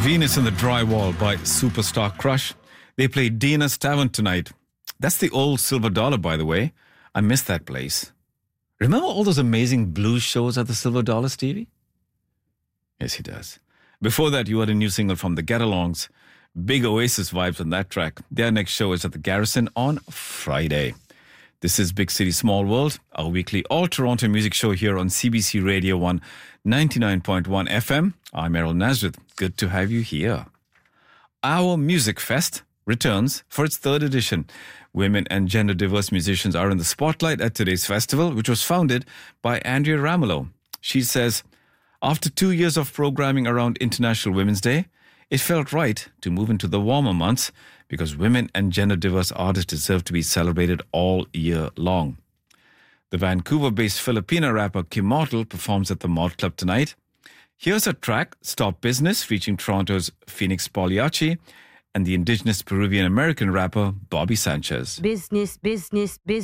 Venus in the Drywall by Superstar Crush. They play Dina's Tavern tonight. That's the old Silver Dollar, by the way. I miss that place. Remember all those amazing blues shows at the Silver Dollar, Stevie? Yes, he does. Before that, you heard a new single from the Get-Alongs. Big Oasis vibes on that track. Their next show is at the Garrison on Friday. This is Big City Small World, our weekly all-Toronto music show here on CBC Radio 1 99.1 FM. I'm Errol Nazareth. Good to have you here. Our Music Fest returns for its third edition. Women and gender-diverse musicians are in the spotlight at today's festival, which was founded by Andrea Ramelow. She says, after 2 years of programming around International Women's Day, it felt right to move into the warmer months because women and gender-diverse artists deserve to be celebrated all year long. The Vancouver-based Filipina rapper Kim Mortal performs at the Malt Club tonight. Here's a track, Stop Business, featuring Toronto's Phoenix Pagliacci and the indigenous Peruvian-American rapper Bobby Sanchez. Business, business, business.